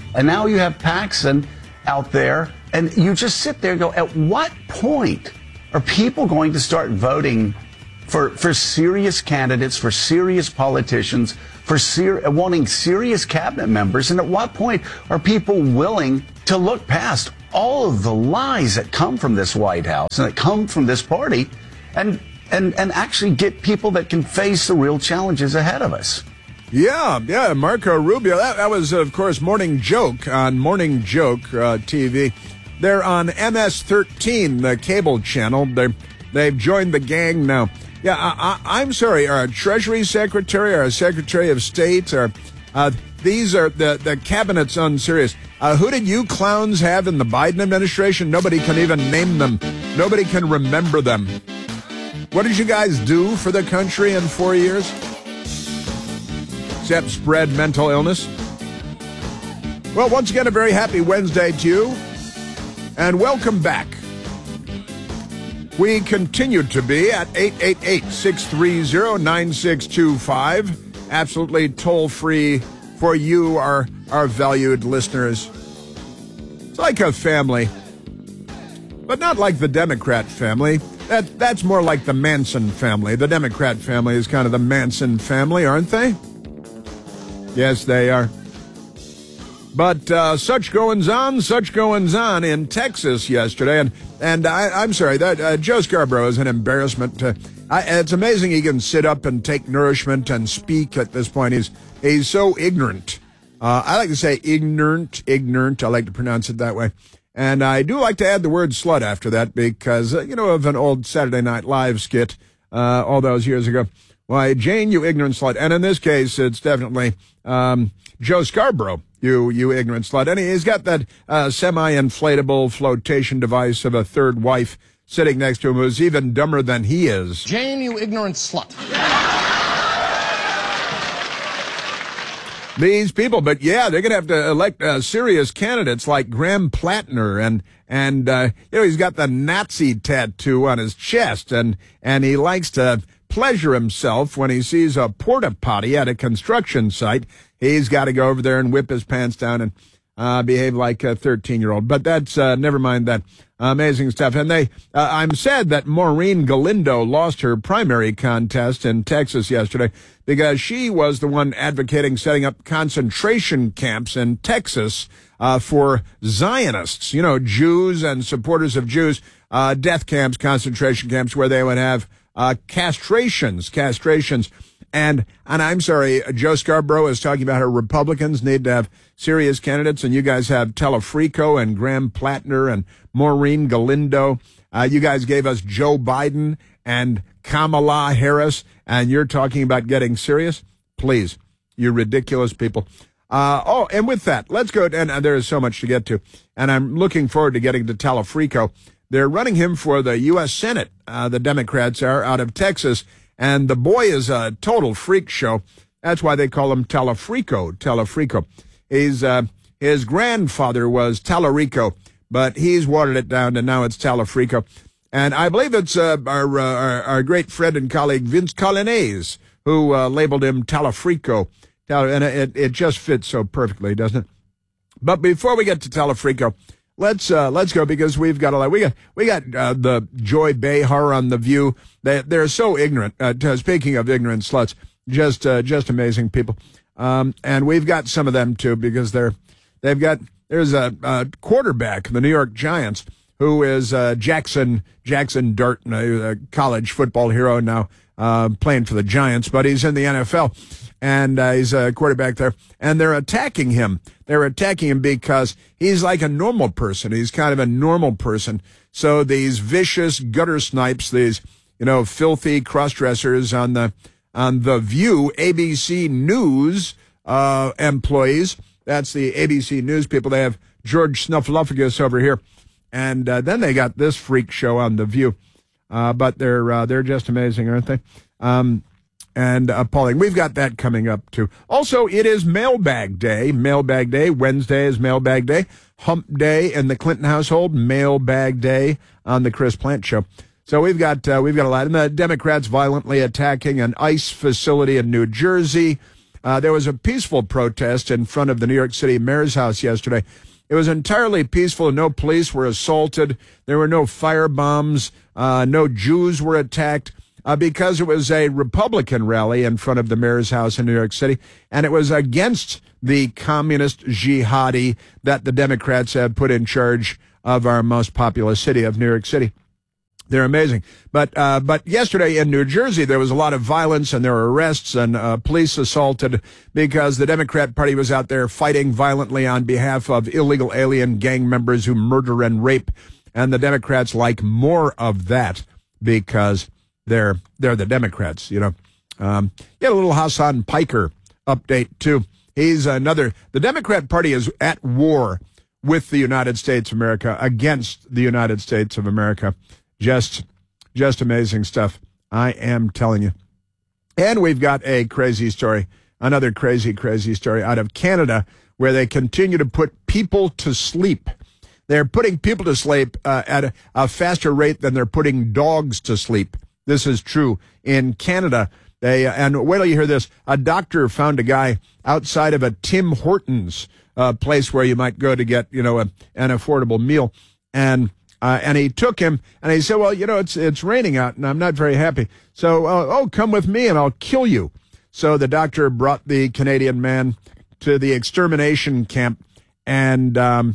And now you have Paxson out there, and you just sit there and go, at what point are people going to start voting for serious candidates, for serious politicians, for wanting serious cabinet members? And at what point are people willing to look past all of the lies that come from this White House and that come from this party and actually get people that can face the real challenges ahead of us? Yeah, Marco Rubio. That was, of course, Morning Joke on Morning Joke TV. They're on MS-13, the cable channel. They've joined the gang now. Yeah, I'm sorry, our Treasury Secretary, our Secretary of State, these are the cabinet's unserious. Who did you clowns have in the Biden administration? Nobody can even name them. Nobody can remember them. What did you guys do for the country in 4 years? Except spread mental illness. Well, once again, a very happy Wednesday to you, and welcome back. We continue to be at 888-630-9625. Absolutely toll-free for you, our valued listeners. It's like a family, but not like the Democrat family. That's more like the Manson family. The Democrat family is kind of the Manson family, aren't they? Yes, they are. But such goings on in Texas yesterday. And I'm sorry, that Joe Scarborough is an embarrassment. It's amazing he can sit up and take nourishment and speak at this point. He's so ignorant. I like to say ignorant. I like to pronounce it that way. And I do like to add the word slut after that because, of an old Saturday Night Live skit all those years ago. Why, Jane, you ignorant slut. And in this case, it's definitely Joe Scarborough, you ignorant slut. And he's got that semi-inflatable flotation device of a third wife sitting next to him who's even dumber than he is. Jane, you ignorant slut. These people, but yeah, they're going to have to elect serious candidates like Graham Plattner, and he's got the Nazi tattoo on his chest, and he likes to pleasure himself when he sees a porta potty at a construction site. He's got to go over there and whip his pants down and behave like a 13-year-old. But that's never mind that. Amazing stuff. And I'm sad that Maureen Galindo lost her primary contest in Texas yesterday because she was the one advocating setting up concentration camps in Texas for Zionists, Jews and supporters of Jews, death camps, concentration camps where they would have castrations. And I'm sorry, Joe Scarborough is talking about how Republicans need to have serious candidates, and you guys have Telefrico and Graham Plattner and Maureen Galindo. You guys gave us Joe Biden and Kamala Harris, and you're talking about getting serious? Please, you ridiculous people. And with that, let's go, and there is so much to get to, and I'm looking forward to getting to Telefrico. They're running him for the U.S. Senate, the Democrats are, out of Texas. And the boy is a total freak show. That's why they call him Telefrico. His grandfather was Tallarico, but he's watered it down, and now it's Telefrico. And I believe it's our great friend and colleague Vince Colinese who labeled him Telefrico. And it just fits so perfectly, doesn't it? But before we get to Telefrico, let's go because we've got a lot. We got the Joy Behar on The View. They're so ignorant. Speaking of ignorant sluts, just amazing people. And we've got some of them too because there's a quarterback, the New York Giants, who is Jackson Dart, a college football hero now, playing for the Giants, but he's in the NFL. And he's a quarterback there, and they're attacking him. They're attacking him because he's like a normal person. He's kind of a normal person. So these vicious gutter snipes, these filthy cross-dressers on the View ABC News employees. That's the ABC News people. They have George Snuffleupagus over here, and then they got this freak show on The View. But they're just amazing, aren't they? And appalling. We've got that coming up, too. Also, it is Mailbag Day. Mailbag Day. Wednesday is Mailbag Day. Hump Day in the Clinton household. Mailbag Day on the Chris Plant Show. So we've got a lot. And the Democrats violently attacking an ICE facility in New Jersey. There was a peaceful protest in front of the New York City mayor's house yesterday. It was entirely peaceful. No police were assaulted. There were no firebombs. No Jews were attacked because it was a Republican rally in front of the mayor's house in New York City, and it was against the communist jihadi that the Democrats have put in charge of our most populous city of New York City. They're amazing. But yesterday in New Jersey, there was a lot of violence and there were arrests and police assaulted because the Democrat Party was out there fighting violently on behalf of illegal alien gang members who murder and rape. And the Democrats like more of that because they're the Democrats, you know. You had a little Hassan Piker update, too. The Democrat Party is at war with the United States of America, against the United States of America. Just amazing stuff. I am telling you. And we've got a crazy story, another crazy story out of Canada, where they continue to put people to sleep. They're putting people to sleep at a faster rate than they're putting dogs to sleep. This is true in Canada. And wait till you hear this. A doctor found a guy outside of a Tim Hortons place where you might go to get, an affordable meal. And he took him and he said, well, it's raining out and I'm not very happy. So, come with me and I'll kill you. So the doctor brought the Canadian man to the extermination camp and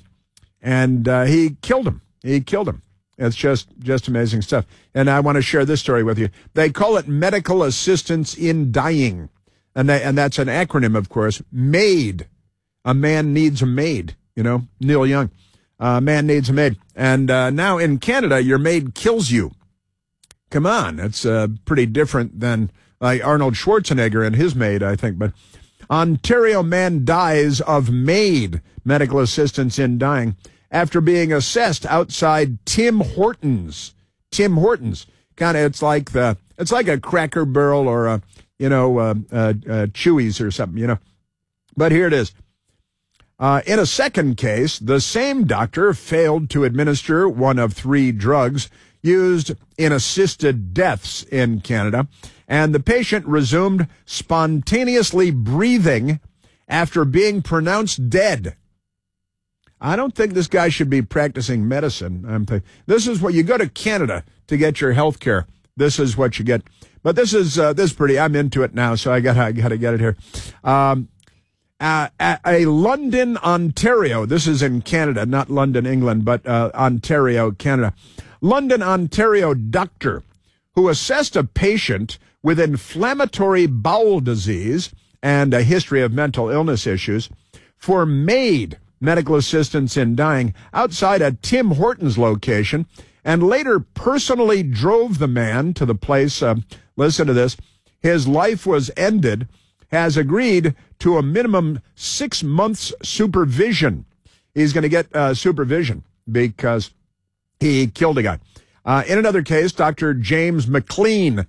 he killed him. It's just amazing stuff. And I want to share this story with you. They call it medical assistance in dying. And that's an acronym, of course. MAID. A man needs a maid, Neil Young. A man needs a maid. And now in Canada, your maid kills you. Come on. It's pretty different than like Arnold Schwarzenegger and his maid, I think. But Ontario man dies of MAID, medical assistance in dying, after being assessed outside Tim Hortons. Tim Hortons. It's like a Cracker Barrel or a Chewy's or something, But here it is. In a second case, the same doctor failed to administer one of 3 drugs used in assisted deaths in Canada, and the patient resumed spontaneously breathing after being pronounced dead. I don't think this guy should be practicing medicine. I'm thinking, this is what you go to Canada to get your health care. This is what you get. But this is pretty. I'm into it now, so I gotta get it here. A London, Ontario. This is in Canada, not London, England, but Ontario, Canada. London, Ontario doctor who assessed a patient with inflammatory bowel disease and a history of mental illness issues for MAID, medical assistance in dying, outside a Tim Hortons location, and later personally drove the man to the place. Listen to this. His life was ended, has agreed to a minimum 6 months supervision. He's going to get supervision because he killed a guy. In another case, Dr. James McLean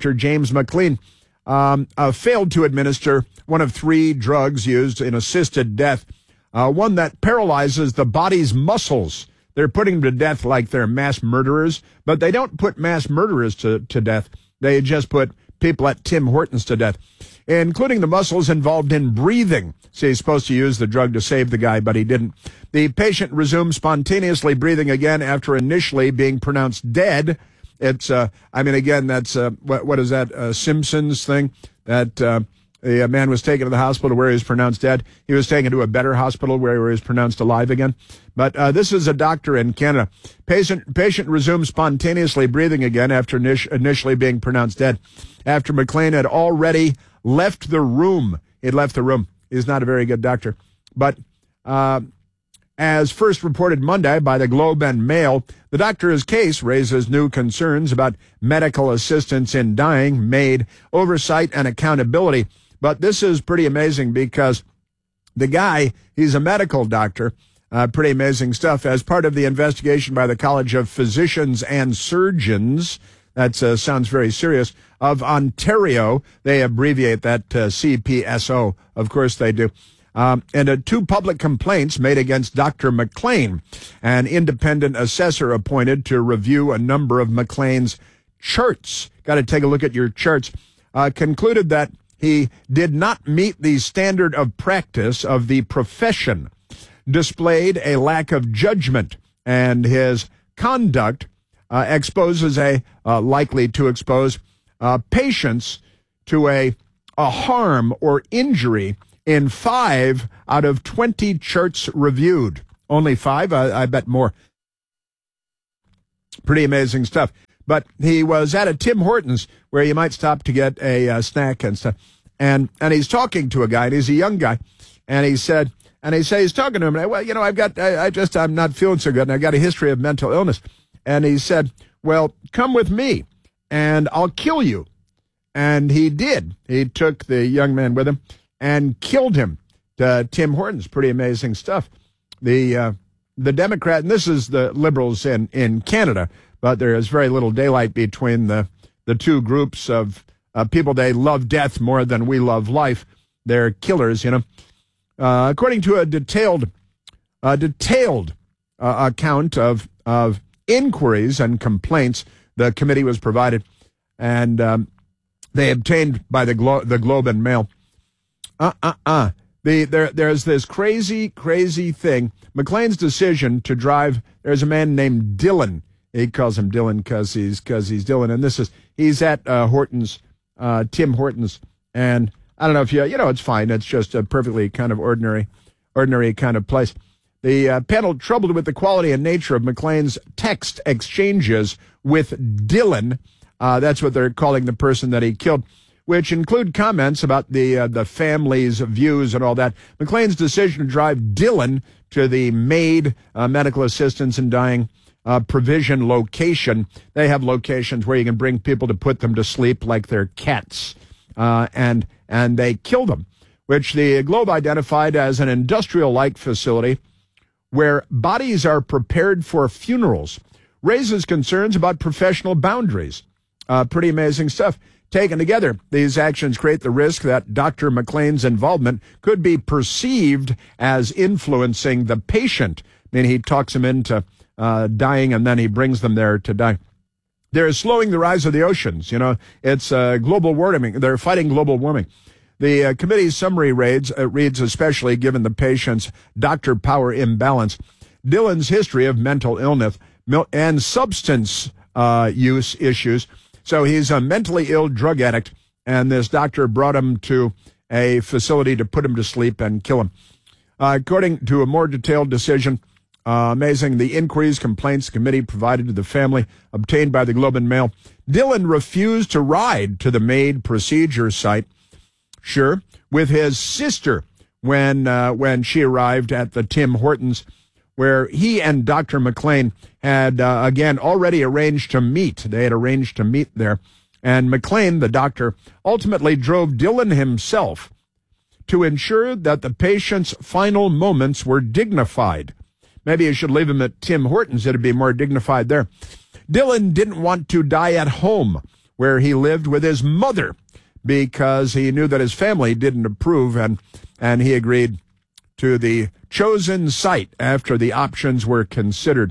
failed to administer one of 3 drugs used in assisted death, one that paralyzes the body's muscles. They're putting them to death like they're mass murderers, but they don't put mass murderers to death. They just put people at Tim Hortons to death, including the muscles involved in breathing. So he's supposed to use the drug to save the guy, but he didn't. The patient resumed spontaneously breathing again after initially being pronounced dead. It's, that's, what is that, Simpsons thing? That the man was taken to the hospital where he was pronounced dead. He was taken to a better hospital where he was pronounced alive again. But this is a doctor in Canada. Patient resumed spontaneously breathing again after initially being pronounced dead, after McLean had already left the room. He'd left the room. He's not a very good doctor. But as first reported Monday by the Globe and Mail, the doctor's case raises new concerns about medical assistance in dying, MAID, oversight, and accountability. But this is pretty amazing because the guy, he's a medical doctor. Pretty amazing stuff. As part of the investigation by the College of Physicians and Surgeons, that sounds very serious, of Ontario, they abbreviate that CPSO. Of course they do. And 2 public complaints made against Dr. McLean, an independent assessor appointed to review a number of McLean's charts. Got to take a look at your charts. Concluded that he did not meet the standard of practice of the profession, displayed a lack of judgment, and his conduct likely to expose patients to a harm or injury in 5 out of 20 charts reviewed. Only 5? I bet more. Pretty amazing stuff. But he was at a Tim Hortons where you might stop to get a snack and stuff. And he's talking to a guy, and he's a young guy. And he's talking to him, and well, I'm not feeling so good, and I've got a history of mental illness. And he said, well, come with me, and I'll kill you. And he did. He took the young man with him and killed him to Tim Hortons. Pretty amazing stuff. The Democrat, and this is the liberals in Canada, but there is very little daylight between the two groups of people. They love death more than we love life. They're killers, you know. According to a detailed account of inquiries and complaints the committee was provided, and they obtained by the Globe and Mail. There's this crazy thing. McLean's decision to drive. There's a man named Dylan. He calls him Dylan because he's Dylan, and he's at Hortons, Tim Hortons, and I don't know if it's fine. It's just a perfectly kind of ordinary kind of place. The panel, troubled with the quality and nature of McLean's text exchanges with Dylan, that's what they're calling the person that he killed, which include comments about the family's views and all that. McLean's decision to drive Dylan to the MAID, Medical Assistance in Dying Provision location. They have locations where you can bring people to put them to sleep like they're cats, and they kill them, which the Globe identified as an industrial-like facility where bodies are prepared for funerals, raises concerns about professional boundaries. Pretty amazing stuff. Taken together, these actions create the risk that Dr. McLean's involvement could be perceived as influencing the patient. I mean, he talks them into dying, and then he brings them there to die. They're slowing the rise of the oceans. It's global warming. They're fighting global warming. The committee's summary reads, especially given the patient's doctor power imbalance, Dylan's history of mental illness and substance use issues. So he's a mentally ill drug addict, and this doctor brought him to a facility to put him to sleep and kill him. According to a more detailed decision, amazing, the inquiries, complaints the committee provided to the family, obtained by the Globe and Mail, Dylan refused to ride to the MAID procedure site, sure, with his sister when she arrived at the Tim Hortons, where he and Dr. McLean had, again, already arranged to meet. They had arranged to meet there. And McLean, the doctor, ultimately drove Dylan himself to ensure that the patient's final moments were dignified. Maybe you should leave him at Tim Hortons. It'd be more dignified there. Dylan didn't want to die at home, where he lived with his mother, because he knew that his family didn't approve, and he agreed to the chosen site after the options were considered.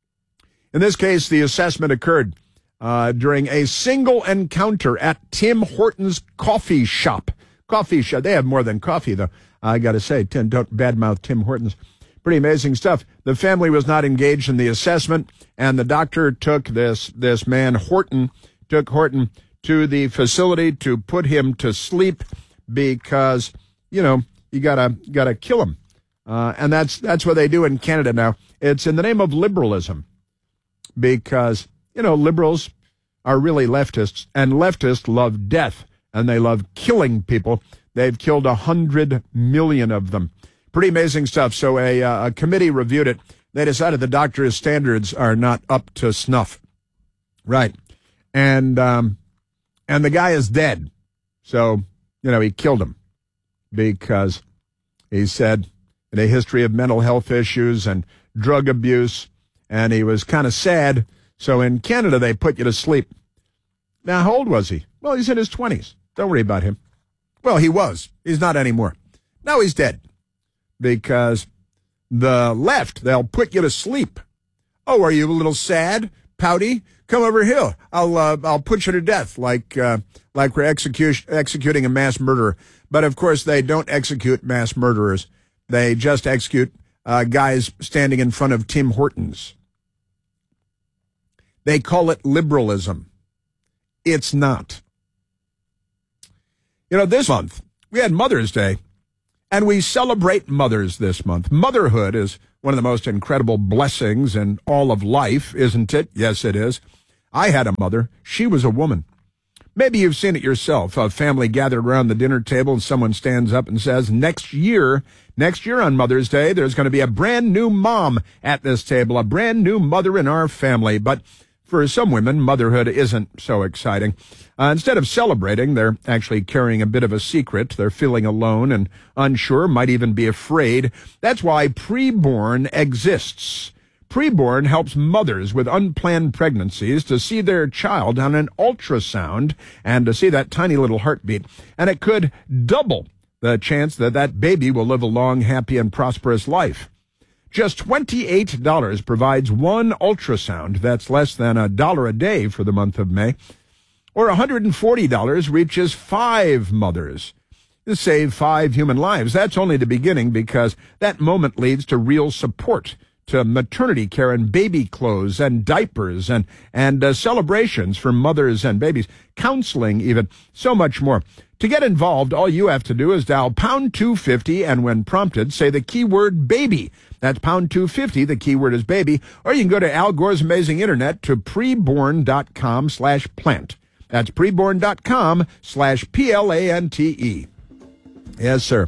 In this case, the assessment occurred during a single encounter at Tim Hortons coffee shop. They have more than coffee, though. I got to say, don't badmouth Tim Hortons. Pretty amazing stuff. The family was not engaged in the assessment, and the doctor took this man, Horton to the facility to put him to sleep because, you gotta kill him. And that's what they do in Canada now. It's in the name of liberalism, because, liberals are really leftists, and leftists love death, and they love killing people. They've killed 100 million of them. Pretty amazing stuff. So a committee reviewed it. They decided the doctor's standards are not up to snuff. Right. And the guy is dead. So, he killed him because he said in a history of mental health issues and drug abuse, and he was kind of sad. So in Canada, they put you to sleep. Now, how old was he? Well, he's in his 20s. Don't worry about him. Well, he was. He's not anymore. Now he's dead because the left, they'll put you to sleep. Oh, are you a little sad, pouty, come over here. I'll put you to death like we're executing a mass murderer. But of course, they don't execute mass murderers. They just execute guys standing in front of Tim Hortons. They call it liberalism. It's not. You know, this month we had Mother's Day, and we celebrate mothers this month. Motherhood is one of the most incredible blessings in all of life, isn't it? Yes, it is. I had a mother. She was a woman. Maybe you've seen it yourself, a family gathered around the dinner table and someone stands up and says, next year on Mother's Day, there's going to be a brand new mom at this table, a brand new mother in our family. But for some women, motherhood isn't so exciting. Instead of celebrating, they're actually carrying a bit of a secret. They're feeling alone and unsure, might even be afraid. That's why Preborn exists. Preborn helps mothers with unplanned pregnancies to see their child on an ultrasound and to see that tiny little heartbeat. And it could double the chance that that baby will live a long, happy, and prosperous life. Just $28 provides one ultrasound. That's less than $1 a day for the month of May. Or $140 reaches 5 mothers. To save 5 human lives. That's only the beginning, because that moment leads to real support, to maternity care and baby clothes and diapers and celebrations for mothers and babies, counseling even, so much more. To get involved, all you have to do is dial pound 250 and when prompted, say the keyword baby. That's pound 250, the keyword is baby. Or you can go to Al Gore's amazing internet to preborn.com/plant. That's preborn.com/PLANTE. Yes, sir.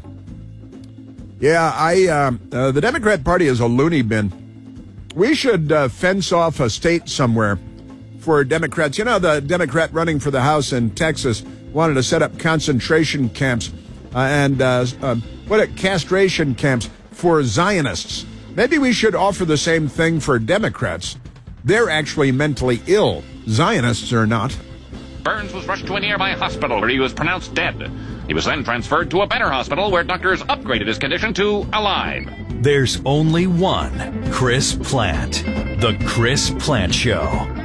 Yeah, the Democrat Party is a loony bin. We should fence off a state somewhere for Democrats. You know, the Democrat running for the House in Texas wanted to set up concentration camps and castration camps for Zionists. Maybe we should offer the same thing for Democrats. They're actually mentally ill. Zionists are not. Burns was rushed to a nearby hospital where he was pronounced dead. He was then transferred to a better hospital where doctors upgraded his condition to alive. There's only one Chris Plante. The Chris Plante Show.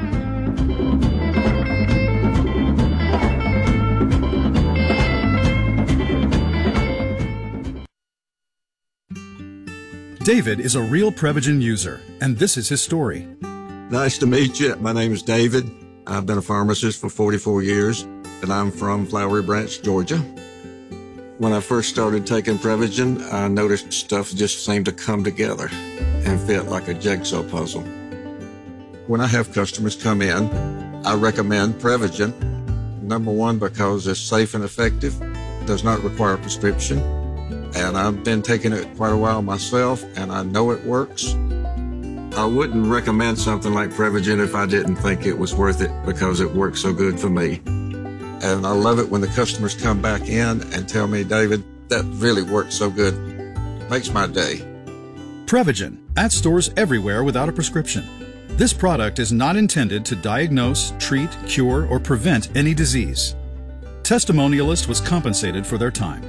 David is a real Prevagen user, and this is his story. Nice to meet you. My name is David. I've been a pharmacist for 44 years, and I'm from Flowery Branch, Georgia. When I first started taking Prevagen, I noticed stuff just seemed to come together and fit like a jigsaw puzzle. When I have customers come in, I recommend Prevagen. Number one, because it's safe and effective, does not require a prescription, and I've been taking it quite a while myself, and I know it works. I wouldn't recommend something like Prevagen if I didn't think it was worth it, because it works so good for me. And I love it when the customers come back in and tell me, David, that really worked so good. Makes my day. Prevagen, at stores everywhere without a prescription. This product is not intended to diagnose, treat, cure, or prevent any disease. Testimonialist was compensated for their time.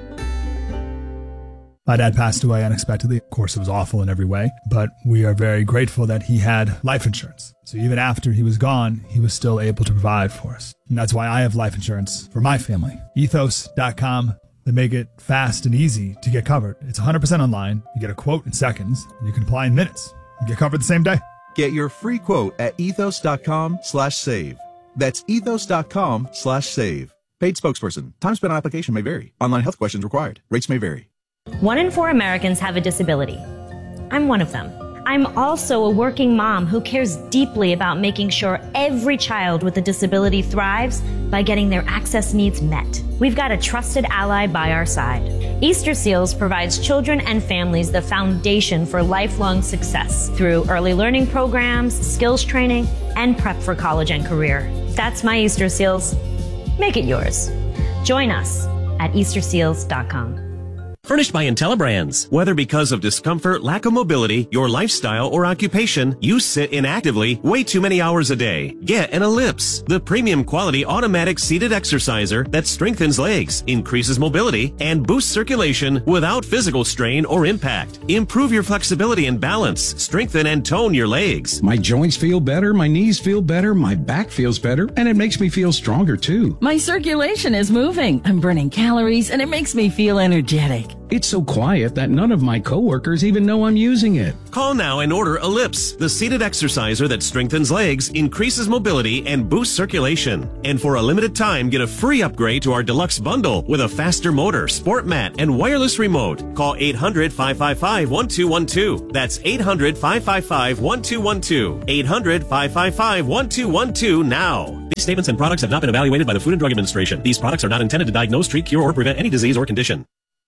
My dad passed away unexpectedly. Of course, it was awful in every way, but we are very grateful that he had life insurance. So even after he was gone, he was still able to provide for us. And that's why I have life insurance for my family. Ethos.com. They make it fast and easy to get covered. It's 100% online. You get a quote in seconds, and you can apply in minutes. You get covered the same day. Get your free quote at ethos.com/save. That's ethos.com/save. Paid spokesperson. Time spent on application may vary. Online health questions required. Rates may vary. 1 in 4 Americans have a disability. I'm one of them. I'm also a working mom who cares deeply about making sure every child with a disability thrives by getting their access needs met. We've got a trusted ally by our side. Easter Seals provides children and families the foundation for lifelong success through early learning programs, skills training, and prep for college and career. That's my Easter Seals. Make it yours. Join us at easterseals.com. Furnished by IntelliBrands. Whether because of discomfort, lack of mobility, your lifestyle, or occupation, you sit inactively way too many hours a day. Get an Ellipse, the premium quality automatic seated exerciser that strengthens legs, increases mobility, and boosts circulation without physical strain or impact. Improve your flexibility and balance, strengthen and tone your legs. My joints feel better, my knees feel better, my back feels better, and it makes me feel stronger too. My circulation is moving. I'm burning calories, and it makes me feel energetic. It's so quiet that none of my coworkers even know I'm using it. Call now and order Ellipse, the seated exerciser that strengthens legs, increases mobility, and boosts circulation. And for a limited time, get a free upgrade to our deluxe bundle with a faster motor, sport mat, and wireless remote. Call 800-555-1212. That's 800-555-1212. 800-555-1212 now. These statements and products have not been evaluated by the Food and Drug Administration. These products are not intended to diagnose, treat, cure, or prevent any disease or condition.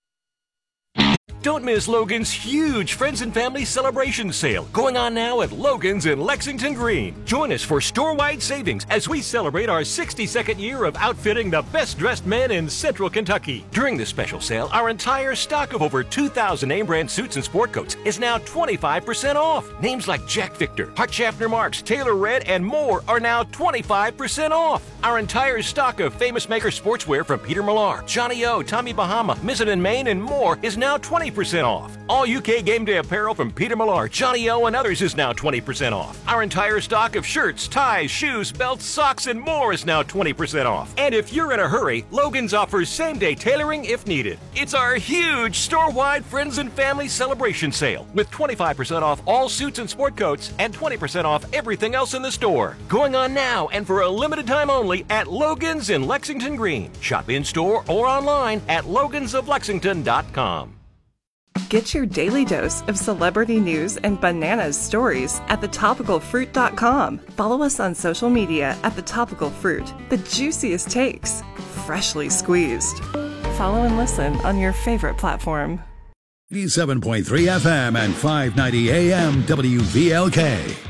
Don't miss Logan's huge Friends and Family Celebration Sale going on now at Logan's in Lexington Green. Join us for store-wide savings as we celebrate our 62nd year of outfitting the best-dressed men in Central Kentucky. During this special sale, our entire stock of over 2,000 name-brand suits and sport coats is now 25% off. Names like Jack Victor, Hart Schaffner Marks, Taylor Red, and more are now 25% off. Our entire stock of Famous Maker sportswear from Peter Millar, Johnny O, Tommy Bahama, Mizzen & Main, and more is now 20% off. All UK game day apparel from Peter Millar, Johnny O, and others is now 20% off. Our entire stock of shirts, ties, shoes, belts, socks, and more is now 20% off. And if you're in a hurry, Logan's offers same-day tailoring if needed. It's our huge store-wide Friends and Family Celebration Sale with 25% off all suits and sport coats and 20% off everything else in the store. Going on now and for a limited time only at Logan's in Lexington Green. Shop in-store or online at logansoflexington.com. Get your daily dose of celebrity news and bananas stories at thetopicalfruit.com. Follow us on social media at The Topical Fruit. The juiciest takes, freshly squeezed. Follow and listen on your favorite platform. 87.3 FM and 590 AM WVLK.